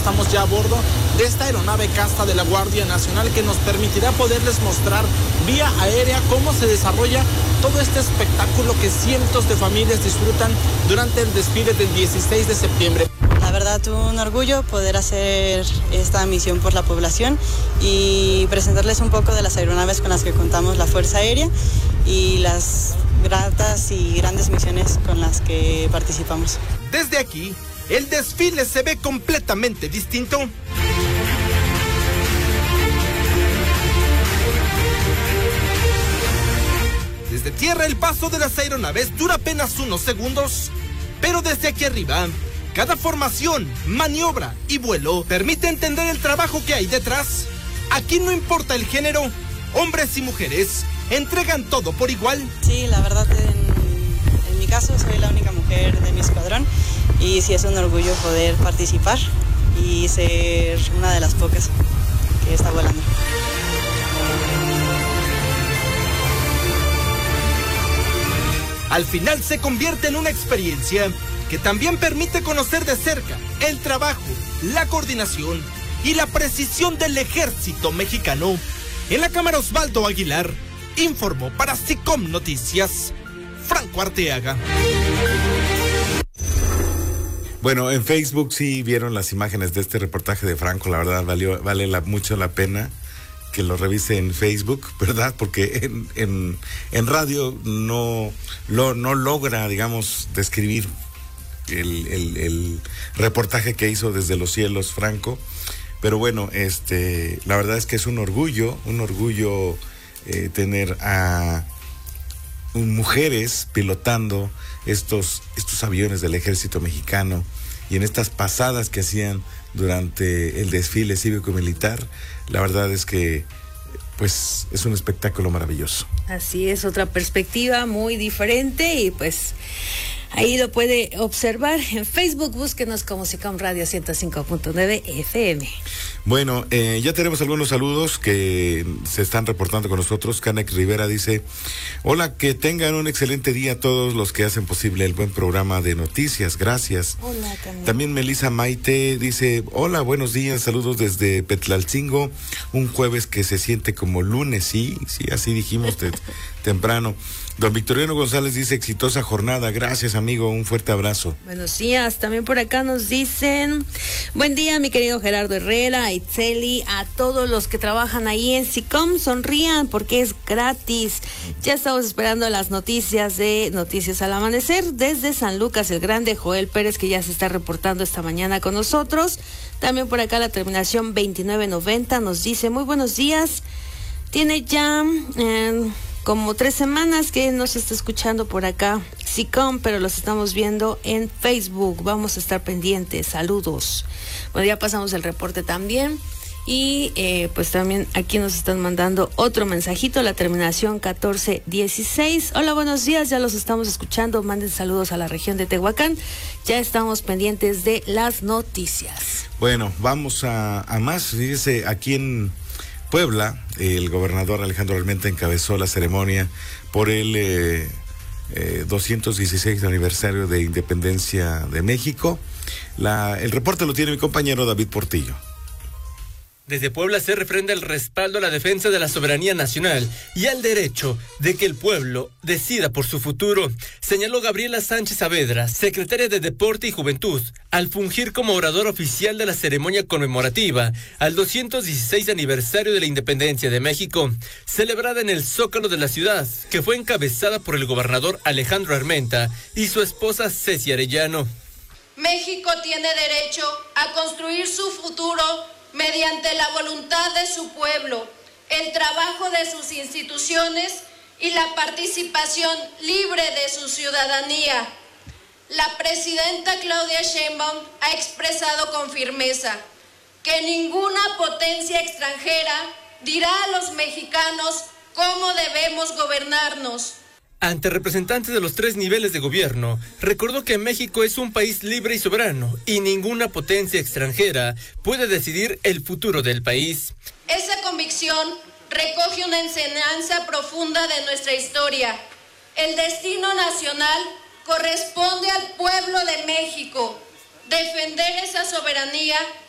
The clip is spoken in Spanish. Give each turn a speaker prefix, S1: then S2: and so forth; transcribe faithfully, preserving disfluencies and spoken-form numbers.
S1: estamos ya a bordo de esta aeronave casta de la Guardia Nacional que nos permitirá poderles mostrar vía aérea cómo se desarrolla todo este espectáculo que cientos de familias disfrutan durante el desfile del dieciséis de septiembre.
S2: La verdad, un orgullo poder hacer esta misión por la población y presentarles un poco de las aeronaves con las que contamos la Fuerza Aérea y las gratas y grandes misiones con las que participamos.
S3: Desde aquí, el desfile se ve completamente distinto. Desde tierra el paso de las aeronaves dura apenas unos segundos, pero desde aquí arriba, cada formación, maniobra y vuelo permite entender el trabajo que hay detrás. Aquí no importa el género, hombres y mujeres entregan todo por igual.
S2: Sí, la verdad, en, en mi caso soy la única mujer de mi escuadrón y sí es un orgullo poder participar y ser una de las pocas que está volando.
S3: Al final se convierte en una experiencia que también permite conocer de cerca el trabajo, la coordinación y la precisión del ejército mexicano. En la cámara Osvaldo Aguilar informó para SICOM Noticias, Franco Arteaga.
S4: Bueno, en Facebook sí vieron las imágenes de este reportaje de Franco, la verdad valió, vale la, mucho la pena que lo revise en Facebook, ¿verdad? Porque en, en, en radio no, lo, no logra, digamos, describir el, el, el reportaje que hizo desde los cielos Franco. Pero bueno, este, la verdad es que es un orgullo, un orgullo eh, tener a mujeres pilotando estos, estos aviones del ejército mexicano y en estas pasadas que hacían durante el desfile cívico-militar. La verdad es que pues es un espectáculo maravilloso.
S5: Así es, otra perspectiva muy diferente y pues ahí lo puede observar en Facebook. Búsquenos como SICOM Radio ciento cinco punto nueve F M.
S4: Bueno, eh, ya tenemos algunos saludos que se están reportando con nosotros. Canek Rivera dice: hola, que tengan un excelente día todos los que hacen posible el buen programa de noticias. Gracias.
S5: Hola, Canek.
S4: También Melissa Maite dice: hola, buenos días, saludos desde Petlalcingo. Un jueves que se siente como lunes, sí, sí, así dijimos te, temprano. Don Victoriano González dice: exitosa jornada. Gracias, amigo, un fuerte abrazo.
S5: Buenos días. También por acá nos dicen: buen día, mi querido Gerardo Herrera, a Itzeli, a todos los que trabajan ahí en SICOM, sonrían porque es gratis. Ya estamos esperando las noticias de Noticias al Amanecer desde San Lucas el Grande, Joel Pérez, que ya se está reportando esta mañana con nosotros. También por acá la terminación veintinueve noventa nos dice: muy buenos días. Tiene ya eh, como tres semanas que nos está escuchando por acá SICOM, pero los estamos viendo en Facebook. Vamos a estar pendientes. Saludos. Bueno, ya pasamos el reporte también. Y eh, pues también aquí nos están mandando otro mensajito, la terminación catorce dieciséis. Hola, buenos días, ya los estamos escuchando. Manden saludos a la región de Tehuacán. Ya estamos pendientes de las noticias.
S4: Bueno, vamos a, a más. Fíjese, aquí en Puebla, el gobernador Alejandro Armenta encabezó la ceremonia por el eh, eh, doscientos dieciséis aniversario de Independencia de México. La, el reporte lo tiene mi compañero David Portillo.
S6: Desde Puebla se refrenda el respaldo a la defensa de la soberanía nacional y al derecho de que el pueblo decida por su futuro, señaló Gabriela Sánchez Saavedra, secretaria de Deporte y Juventud, al fungir como orador oficial de la ceremonia conmemorativa al doscientos dieciséis aniversario de la Independencia de México, celebrada en el Zócalo de la ciudad, que fue encabezada por el gobernador Alejandro Armenta y su esposa Ceci Arellano.
S7: México tiene derecho a construir su futuro mediante la voluntad de su pueblo, el trabajo de sus instituciones y la participación libre de su ciudadanía. La presidenta Claudia Sheinbaum ha expresado con firmeza que ninguna potencia extranjera dirá a los mexicanos cómo debemos gobernarnos.
S6: Ante representantes de los tres niveles de gobierno, recordó que México es un país libre y soberano y ninguna potencia extranjera puede decidir el futuro del país.
S7: Esa convicción recoge una enseñanza profunda de nuestra historia. El destino nacional corresponde al pueblo de México. Defender esa soberanía